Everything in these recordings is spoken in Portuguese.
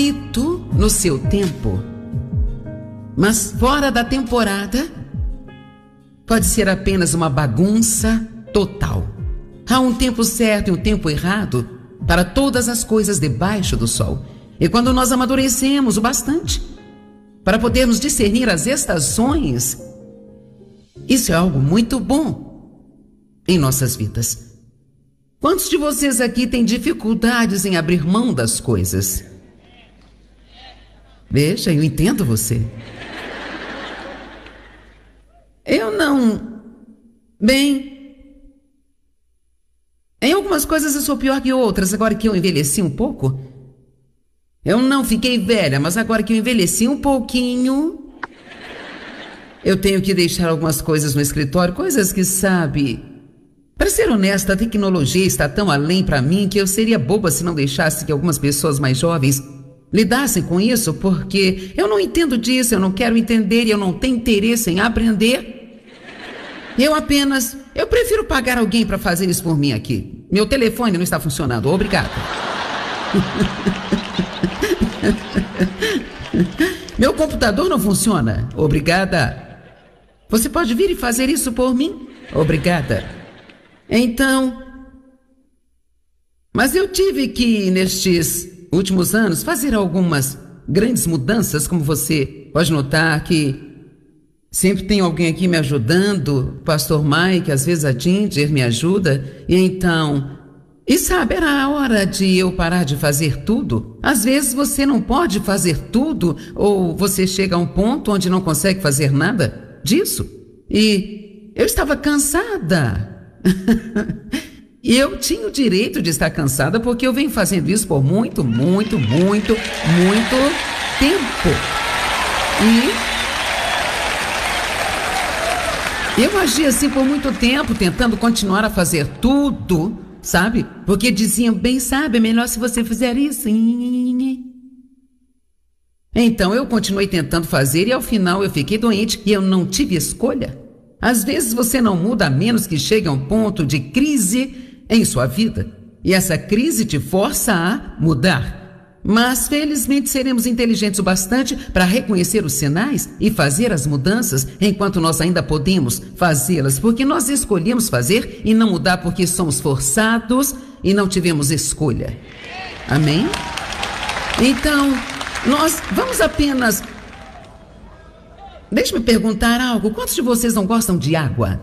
bonito no seu tempo, mas fora da temporada pode ser apenas uma bagunça total. Há um tempo certo e um tempo errado para todas as coisas debaixo do sol. E quando nós amadurecemos o bastante para podermos discernir as estações, isso é algo muito bom em nossas vidas. Quantos de vocês aqui têm dificuldades em abrir mão das coisas? Veja, eu entendo você. Eu não... Bem, em algumas coisas eu sou pior que outras. Agora que eu envelheci um pouco, eu não fiquei velha, mas agora que eu envelheci um pouquinho, eu tenho que deixar algumas coisas no escritório, coisas que, sabe... Para ser honesta, a tecnologia está tão além para mim que eu seria boba se não deixasse que algumas pessoas mais jovens lidassem com isso, porque eu não entendo disso, eu não quero entender e eu não tenho interesse em aprender. Eu prefiro pagar alguém para fazer isso por mim aqui. Meu telefone não está funcionando, obrigada. Meu computador não funciona, obrigada. Você pode vir e fazer isso por mim? Obrigada. Então, mas eu tive que, nestes últimos anos, fazer algumas grandes mudanças, como você pode notar que sempre tem alguém aqui me ajudando, Pastor Mike, às vezes a Ginger me ajuda, e então, e sabe, era a hora de eu parar de fazer tudo. Às vezes você não pode fazer tudo, ou você chega a um ponto onde não consegue fazer nada disso, e eu estava cansada. E eu tinha o direito de estar cansada porque eu venho fazendo isso por muito tempo. E eu agi assim por muito tempo, tentando continuar a fazer tudo, sabe? Porque diziam, bem, sabe, é melhor se você fizer isso. Então eu continuei tentando fazer e ao final eu fiquei doente e eu não tive escolha. Às vezes você não muda a menos que chegue a um ponto de crise em sua vida. E essa crise te força a mudar. Mas felizmente seremos inteligentes o bastante para reconhecer os sinais e fazer as mudanças enquanto nós ainda podemos fazê-las. Porque nós escolhemos fazer e não mudar porque somos forçados e não tivemos escolha. Amém? Então, nós vamos apenas... Deixe-me perguntar algo. Quantos de vocês não gostam de água?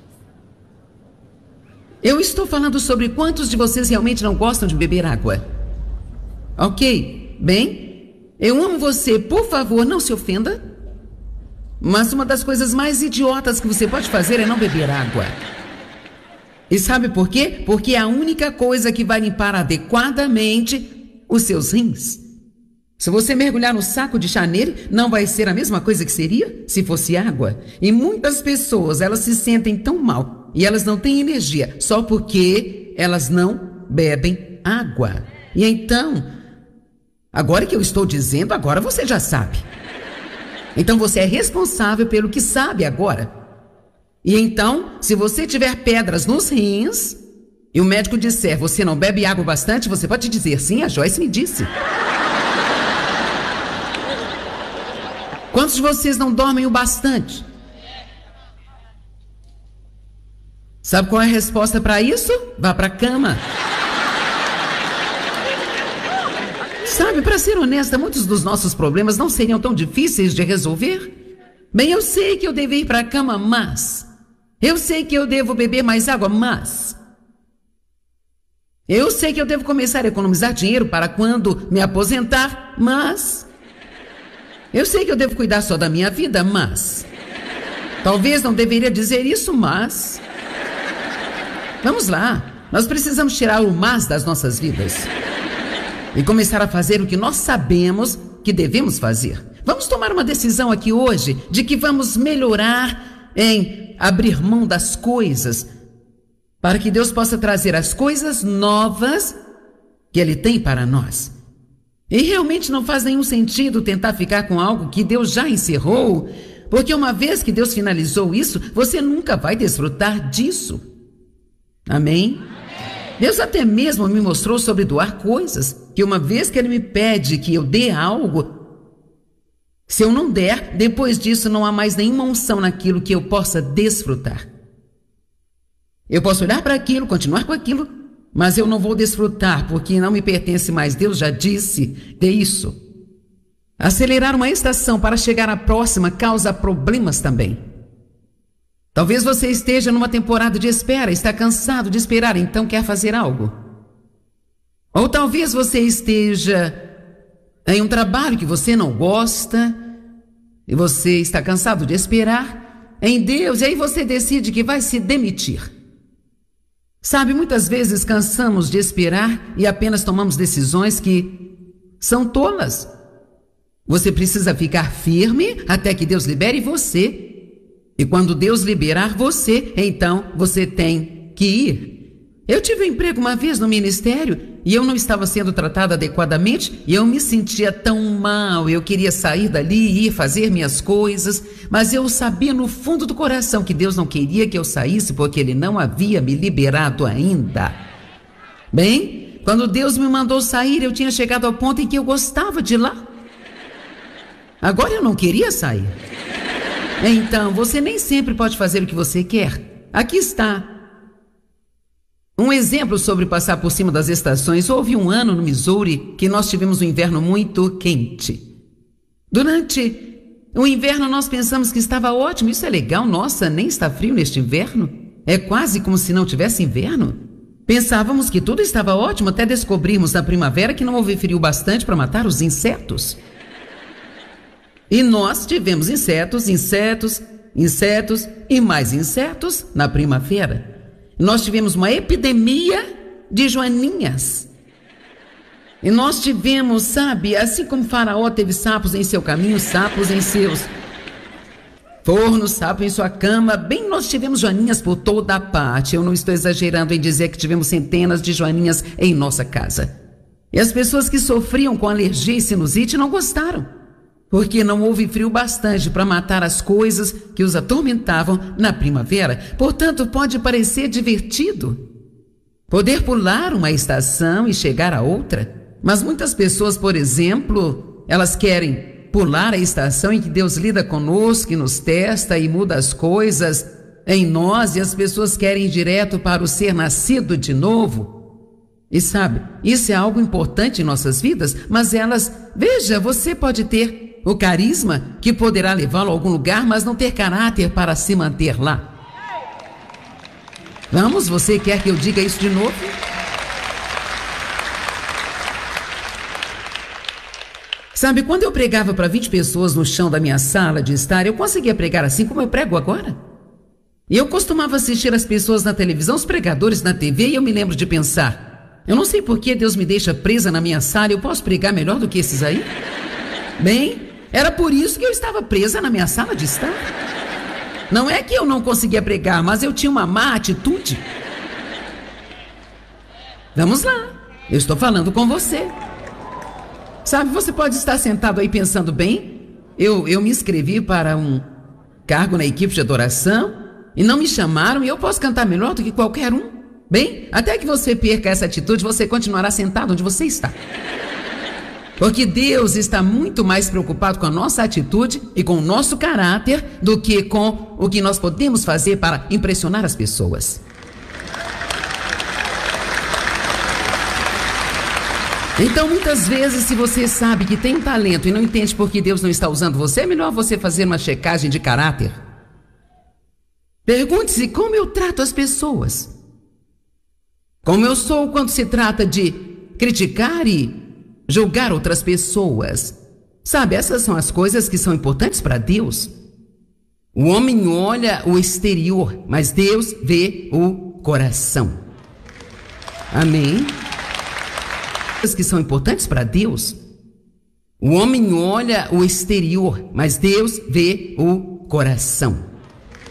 Eu estou falando sobre quantos de vocês realmente não gostam de beber água. Ok, bem, eu amo você, por favor, não se ofenda. Mas uma das coisas mais idiotas que você pode fazer é não beber água. E sabe por quê? Porque é a única coisa que vai limpar adequadamente os seus rins. Se você mergulhar no saco de Chanel, não vai ser a mesma coisa que seria se fosse água. E muitas pessoas, elas se sentem tão mal e elas não têm energia só porque elas não bebem água. E então, agora que eu estou dizendo, agora você já sabe. Então você é responsável pelo que sabe agora. E então, se você tiver pedras nos rins e o médico disser, você não bebe água bastante, você pode dizer, sim, a Joyce me disse. Quantos de vocês não dormem o bastante? Sabe qual é a resposta para isso? Vá para a cama. Sabe, para ser honesta, muitos dos nossos problemas não seriam tão difíceis de resolver. Bem, eu sei que eu devo ir para a cama, mas... Eu sei que eu devo beber mais água, mas... Eu sei que eu devo começar a economizar dinheiro para quando me aposentar, mas... Eu sei que eu devo cuidar só da minha vida, mas... Talvez não deveria dizer isso, mas... Vamos lá, nós precisamos tirar o mas das nossas vidas. E começar a fazer o que nós sabemos que devemos fazer. Vamos tomar uma decisão aqui hoje de que vamos melhorar em abrir mão das coisas, para que Deus possa trazer as coisas novas que Ele tem para nós. E realmente não faz nenhum sentido tentar ficar com algo que Deus já encerrou, porque uma vez que Deus finalizou isso, você nunca vai desfrutar disso. Amém? Deus até mesmo me mostrou sobre doar coisas, que uma vez que Ele me pede que eu dê algo, se eu não der, depois disso não há mais nenhuma unção naquilo que eu possa desfrutar. Eu posso olhar para aquilo, continuar com aquilo, mas eu não vou desfrutar, porque não me pertence mais. Deus já disse de isso. Acelerar uma estação para chegar à próxima causa problemas também. Talvez você esteja numa temporada de espera, está cansado de esperar, então quer fazer algo. Ou talvez você esteja em um trabalho que você não gosta, e você está cansado de esperar em Deus, e aí você decide que vai se demitir. Sabe, muitas vezes cansamos de esperar e apenas tomamos decisões que são tolas. Você precisa ficar firme até que Deus libere você. E quando Deus liberar você, então você tem que ir. Eu tive um emprego uma vez no ministério e eu não estava sendo tratada adequadamente e eu me sentia tão mal. Eu queria sair dali e ir fazer minhas coisas, mas eu sabia no fundo do coração que Deus não queria que eu saísse porque Ele não havia me liberado ainda. Bem, quando Deus me mandou sair, eu tinha chegado ao ponto em que eu gostava de lá. Agora eu não queria sair. Então, você nem sempre pode fazer o que você quer. Aqui está um exemplo sobre passar por cima das estações. Houve um ano no Missouri que nós tivemos um inverno muito quente. Durante o inverno nós pensamos que estava ótimo. Isso é legal, nossa, nem está frio neste inverno. É quase como se não tivesse inverno. Pensávamos que tudo estava ótimo até descobrirmos na primavera que não houve frio bastante para matar os insetos. E nós tivemos insetos e mais insetos na primavera. Nós tivemos uma epidemia de joaninhas. E nós tivemos, sabe, assim como Faraó teve sapos em seu caminho, sapos em seus fornos, sapos em sua cama, bem, nós tivemos joaninhas por toda a parte. Eu não estou exagerando em dizer que tivemos centenas de joaninhas em nossa casa. E as pessoas que sofriam com alergia e sinusite não gostaram, porque não houve frio bastante para matar as coisas que os atormentavam na primavera. Portanto, pode parecer divertido poder pular uma estação e chegar a outra, mas muitas pessoas, por exemplo, elas querem pular a estação em que Deus lida conosco e nos testa e muda as coisas em nós, e as pessoas querem ir direto para o ser nascido de novo. E sabe, isso é algo importante em nossas vidas, mas elas, veja, você pode ter o carisma que poderá levá-lo a algum lugar, mas não ter caráter para se manter lá. Vamos, você quer que eu diga isso de novo? Sabe, quando eu pregava para 20 pessoas no chão da minha sala de estar, eu conseguia pregar assim como eu prego agora. E eu costumava assistir as pessoas na televisão, os pregadores na TV, e eu me lembro de pensar, eu não sei por que Deus me deixa presa na minha sala, eu posso pregar melhor do que esses aí? Bem, era por isso que eu estava presa na minha sala de estar. Não é que eu não conseguia pregar, mas eu tinha uma má atitude. Vamos lá, eu estou falando com você. Sabe, você pode estar sentado aí pensando, bem, eu me inscrevi para um cargo na equipe de adoração e não me chamaram e eu posso cantar melhor do que qualquer um. Bem, até que você perca essa atitude, você continuará sentado onde você está. Porque Deus está muito mais preocupado com a nossa atitude e com o nosso caráter do que com o que nós podemos fazer para impressionar as pessoas. Então, muitas vezes, se você sabe que tem um talento e não entende por que Deus não está usando você, é melhor você fazer uma checagem de caráter. Pergunte-se como eu trato as pessoas. Como eu sou quando se trata de criticar e julgar outras pessoas. Sabe, essas são as coisas que são importantes para Deus. O homem olha o exterior, mas Deus vê o coração. Amém? Coisas que são importantes para Deus. O homem olha o exterior, mas Deus vê o coração.